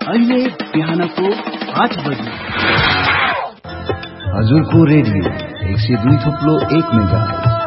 अहिले बिहानको 8 बजे हजुरको रेडियो 102.1 मेगाहर्ज